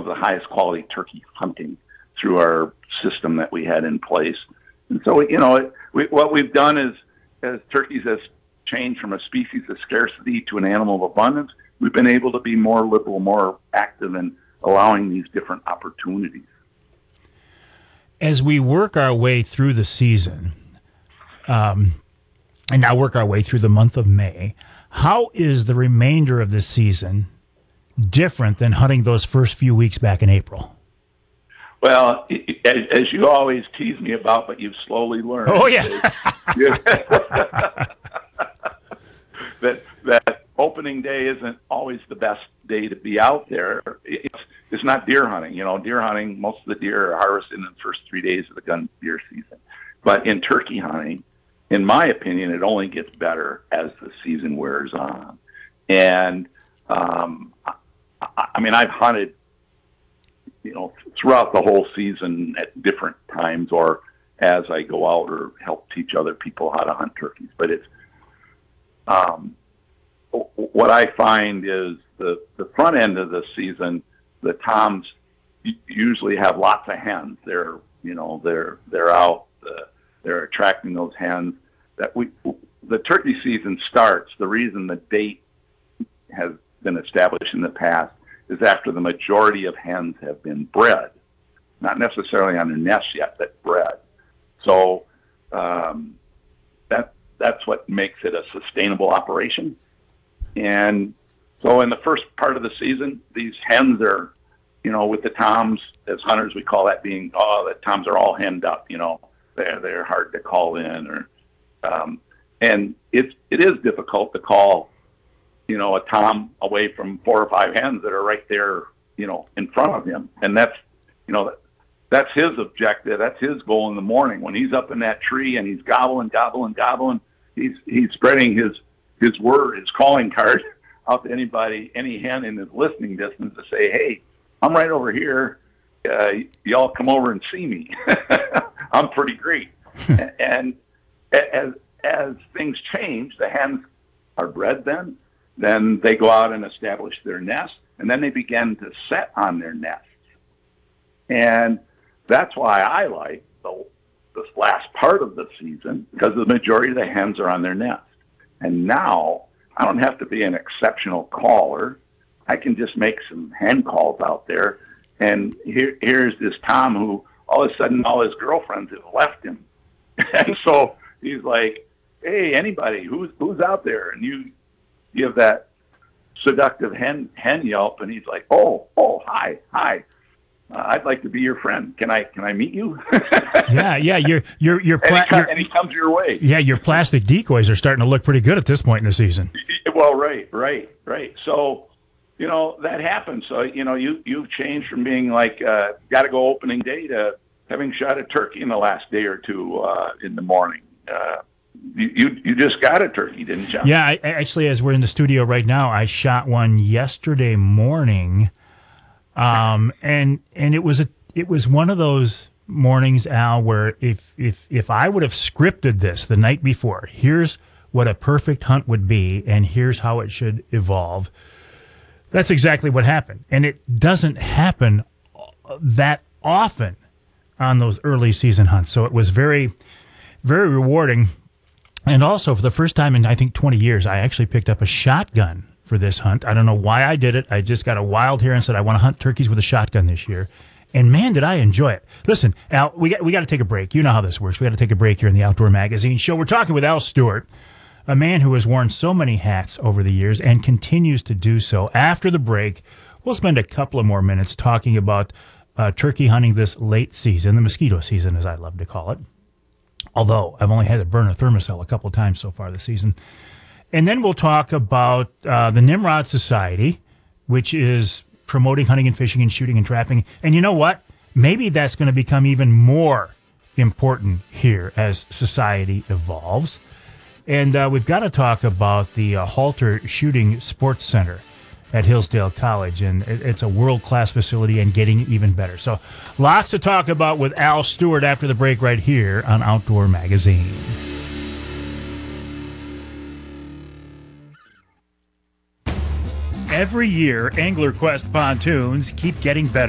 the highest quality turkey hunting through our system that we had in place. And so, what we've done is, as turkeys has changed from a species of scarcity to an animal of abundance, we've been able to be more liberal, more active in allowing these different opportunities. As we work our way through the season, and now work our way through the month of May, how is the remainder of the season different than hunting those first few weeks back in April? Well, as you always tease me about, but you've slowly learned. Oh, yeah. that opening day isn't always the best day to be out there. It's not deer hunting. Deer hunting, most of the deer are harvested in the first 3 days of the gun deer season. But in turkey hunting, in my opinion, it only gets better as the season wears on. And, I've hunted, throughout the whole season at different times, or as I go out or help teach other people how to hunt turkeys. But it's, what I find is the front end of the season, the toms usually have lots of hens. They're out, they're attracting those hens. The turkey season starts. The reason the date has been established in the past is after the majority of hens have been bred, not necessarily on a nest yet, but bred. So that's what makes it a sustainable operation. And so in the first part of the season, these hens are, with the toms, as hunters, we call that being, the toms are all henned up, they're hard to call in, or, and it is difficult to call, a tom away from 4 or 5 hens that are right there, in front of him. And that's his objective. That's his goal in the morning. When he's up in that tree and he's gobbling, he's spreading his word, his calling card out to anybody, any hen in his listening distance, to say, hey, I'm right over here. Y'all come over and see me. I'm pretty great. And as things change, the hens are bred then they go out and establish their nest, and then they begin to set on their nests. And that's why I like this last part of the season, because the majority of the hens are on their nest. And now I don't have to be an exceptional caller. I can just make some hen calls out there. And here's this tom who all of a sudden all his girlfriends have left him. And so he's like, hey, anybody, who's out there? And you give that seductive hen yelp, and he's like, oh, hi. I'd like to be your friend. Can I meet you? Yeah. And he comes your way. Yeah, your plastic decoys are starting to look pretty good at this point in the season. Well, right. So, that happens. So, you've changed from being like, got to go opening day, to having shot a turkey in the last day or two in the morning. You just got a turkey, didn't you? Yeah, actually, as we're in the studio right now, I shot one yesterday morning. And it was one of those mornings, Al, where if I would have scripted this the night before, here's what a perfect hunt would be, and here's how it should evolve. That's exactly what happened. And it doesn't happen that often on those early season hunts. So it was very, very rewarding. And also, for the first time in, I think, 20 years, I actually picked up a shotgun for this hunt. I don't know why I did it. I just got a wild hair and said, I want to hunt turkeys with a shotgun this year. And man, did I enjoy it. Listen, Al, we got to take a break. You know how this works. We got to take a break here in the Outdoor Magazine Show. We're talking with Al Stewart, a man who has worn so many hats over the years and continues to do so. After the break, we'll spend a couple of more minutes talking about turkey hunting this late season, the mosquito season, as I love to call it. Although I've only had to burn a thermocell a couple of times so far this season. And then we'll talk about the Nimrod Society, which is promoting hunting and fishing and shooting and trapping. And you know what? Maybe that's going to become even more important here as society evolves. And we've got to talk about the Halter Shooting Sports Center at Hillsdale College. And it's a world-class facility and getting even better. So lots to talk about with Al Stewart after the break right here on Outdoor Magazine. Every year, Angler Quest pontoons keep getting better.